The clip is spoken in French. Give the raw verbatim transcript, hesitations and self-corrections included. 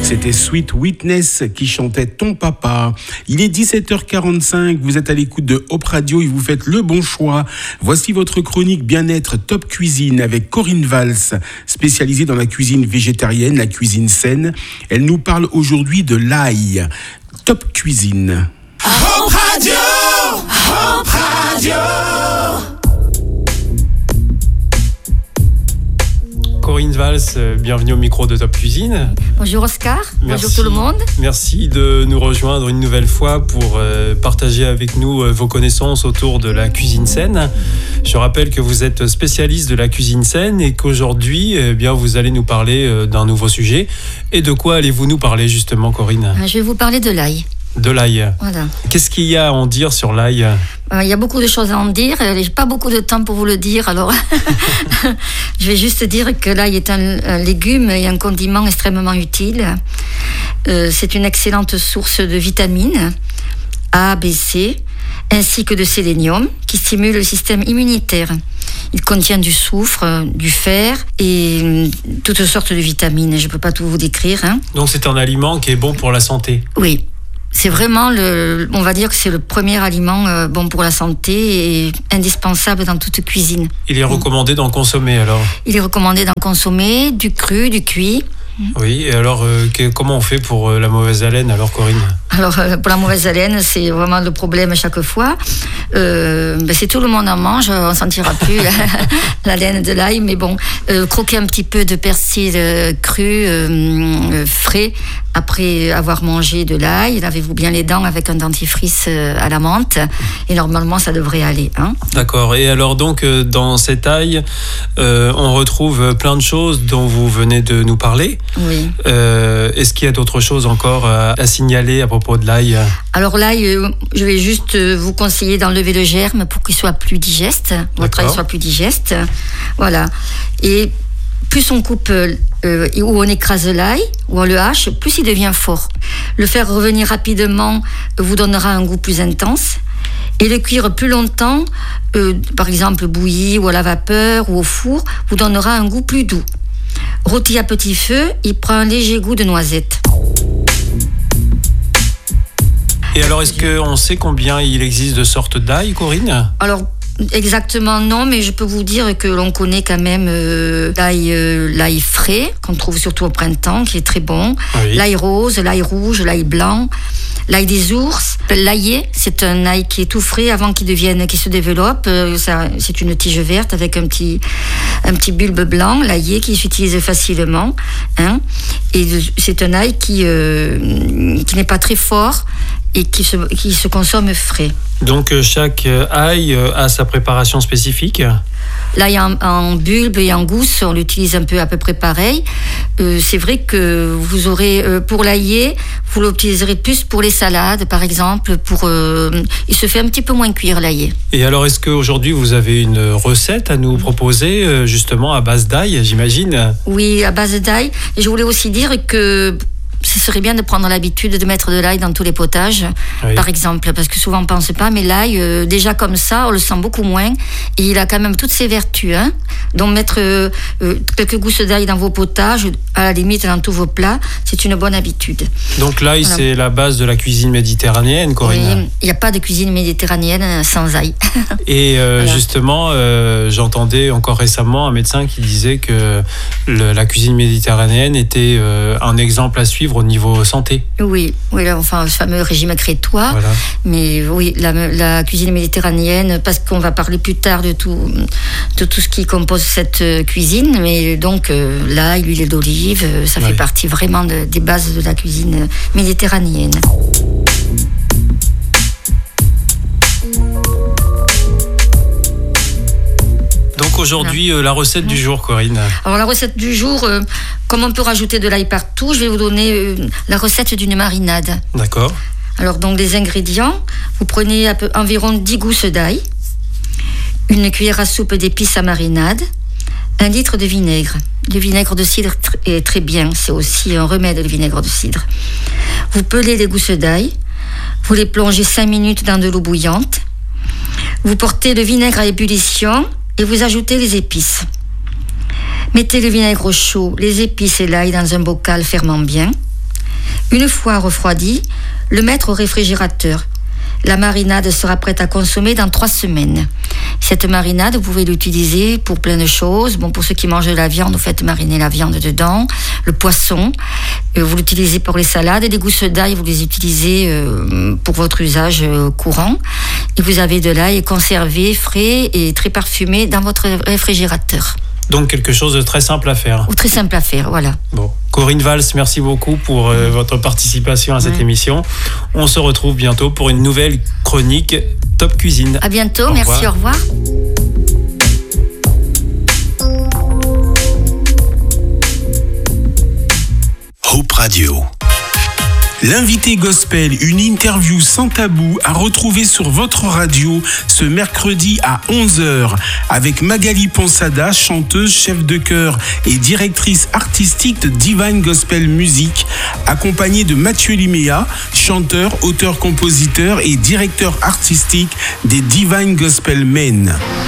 C'était Sweet Witness qui chantait Ton Papa. Il est dix-sept heures quarante-cinq, vous êtes à l'écoute de Hop Radio et vous faites le bon choix. Voici votre chronique bien-être Top Cuisine avec Corinne Valls, spécialisée dans la cuisine végétarienne, la cuisine saine. Elle nous parle aujourd'hui de l'ail. Top Cuisine. Hop Radio, Hop Radio. Corinne Valls, bienvenue au micro de Top Cuisine. Bonjour Oscar, Merci. bonjour tout le monde. Merci de nous rejoindre une nouvelle fois pour euh, partager avec nous euh, vos connaissances autour de la cuisine saine. Je rappelle que vous êtes spécialiste de la cuisine saine et qu'aujourd'hui, eh bien, vous allez nous parler euh, d'un nouveau sujet. Et de quoi allez-vous nous parler justement, Corinne ? Je vais vous parler de l'ail. De l'ail. Voilà. Qu'est-ce qu'il y a à en dire sur l'ail ? Euh, il y a beaucoup de choses à en dire. Je n'ai pas beaucoup de temps pour vous le dire, alors je vais juste dire que l'ail est un, un légume et un condiment extrêmement utile. Euh, c'est une excellente source de vitamines A, B, C, ainsi que de sélénium, qui stimule le système immunitaire. Il contient du soufre, du fer et toutes sortes de vitamines. Je ne peux pas tout vous décrire. Hein. Donc c'est un aliment qui est bon pour la santé ? Oui. C'est vraiment, le, on va dire que c'est le premier aliment euh, bon pour la santé et indispensable dans toute cuisine. Il est recommandé d'en consommer alors ? Il est recommandé d'en consommer, du cru, du cuit. Oui, et alors euh, que, comment on fait pour euh, la mauvaise haleine alors, Corinne ? Alors euh, pour la mauvaise haleine, c'est vraiment le problème chaque fois. Euh, ben, c'est tout le monde en mange, on ne sentira plus la laine de l'ail, mais bon, euh, croquer un petit peu de persil euh, cru, euh, euh, frais, après avoir mangé de l'ail, lavez-vous bien les dents avec un dentifrice euh, à la menthe, et normalement ça devrait aller. Hein. D'accord, et alors donc euh, dans cet ail, euh, on retrouve plein de choses dont vous venez de nous parler. Oui. Euh, est-ce qu'il y a d'autres choses encore à, à signaler à propos de l'ail ? Alors l'ail, euh, je vais juste euh, vous conseiller d'enlever le germe pour qu'il soit plus digeste, votre ail soit plus digeste. Voilà. Et plus on coupe euh, ou on écrase l'ail, ou on le hache, plus il devient fort. Le faire revenir rapidement vous donnera un goût plus intense. Et le cuire plus longtemps, euh, par exemple bouilli ou à la vapeur ou au four, vous donnera un goût plus doux. Rôti à petit feu, il prend un léger goût de noisette. Et alors, est-ce qu'on sait combien il existe de sortes d'ail, Corinne ? Alors, exactement non, mais je peux vous dire que l'on connaît quand même euh, l'ail, euh, l'ail frais, qu'on trouve surtout au printemps, qui est très bon. Oui. L'ail rose, l'ail rouge, l'ail blanc, l'ail des ours. L'aillé, c'est un ail qui est tout frais avant qu'il devienne, qu'il se développe. Euh, ça, c'est une tige verte avec un petit, un petit bulbe blanc, l'aillé qui s'utilise facilement. Hein, et c'est un ail qui, euh, qui n'est pas très fort et qui se, qui se consomme frais. Donc chaque ail a sa préparation spécifique ? L'ail en, en bulbe et en gousse, on l'utilise un peu à peu près pareil. Euh, c'est vrai que vous aurez, euh, pour l'aillé, vous l'utiliserez plus pour les salades, par exemple. Pour, euh, il se fait un petit peu moins cuire, l'aillé. Et alors, est-ce qu'aujourd'hui, vous avez une recette à nous proposer, justement, à base d'ail, j'imagine ? Oui, à base d'ail. Et je voulais aussi dire que ce serait bien de prendre l'habitude de mettre de l'ail dans tous les potages, oui. Par exemple, parce que souvent on ne pense pas, mais l'ail, euh, déjà comme ça, on le sent beaucoup moins, et il a quand même toutes ses vertus. Hein. Donc mettre euh, euh, quelques gousses d'ail dans vos potages, à la limite dans tous vos plats, c'est une bonne habitude. Donc l'ail, voilà. C'est la base de la cuisine méditerranéenne, Corinne ? Oui, il n'y a pas de cuisine méditerranéenne sans ail. Et euh, voilà. Justement, euh, j'entendais encore récemment un médecin qui disait que le, la cuisine méditerranéenne était euh, un exemple à suivre au niveau santé. Oui, oui, enfin, ce fameux régime crétois. Voilà. Mais oui, la, la cuisine méditerranéenne, parce qu'on va parler plus tard de tout, de tout ce qui compose cette cuisine, mais donc euh, l'ail, l'huile d'olive, ça oui. fait partie vraiment de, des bases de la cuisine méditerranéenne. Donc aujourd'hui, euh, la recette mmh. du jour, Corinne. Alors la recette du jour, euh, comme on peut rajouter de l'ail partout, je vais vous donner euh, la recette d'une marinade. D'accord. Alors donc les ingrédients, vous prenez à peu, environ dix gousses d'ail, une cuillère à soupe d'épices à marinade, un litre de vinaigre. Le vinaigre de cidre est très bien, c'est aussi un remède, le vinaigre de cidre. Vous pelez les gousses d'ail, vous les plongez cinq minutes dans de l'eau bouillante, vous portez le vinaigre à ébullition et vous ajoutez les épices. Mettez le vinaigre chaud, les épices et l'ail dans un bocal fermant bien. Une fois refroidi, le mettre au réfrigérateur. La marinade sera prête à consommer dans trois semaines. Cette marinade, vous pouvez l'utiliser pour plein de choses. Bon, pour ceux qui mangent de la viande, vous faites mariner la viande dedans, le poisson. Vous l'utilisez pour les salades. Et des gousses d'ail, vous les utilisez pour votre usage courant. Et vous avez de l'ail conservé, frais et très parfumé dans votre réfrigérateur. Donc quelque chose de très simple à faire. Ou très simple à faire, voilà. Bon. Corinne Valls, merci beaucoup pour euh, votre participation à cette ouais. émission. On se retrouve bientôt pour une nouvelle chronique Top Cuisine. À bientôt, au merci, revoir. Au revoir. Hope Radio. L'invité gospel, une interview sans tabou à retrouver sur votre radio ce mercredi à onze heures avec Magali Ponsada, chanteuse, chef de chœur et directrice artistique de Divine Gospel Music, accompagnée de Mathieu Liméa, chanteur, auteur-compositeur et directeur artistique des Divine Gospel Men.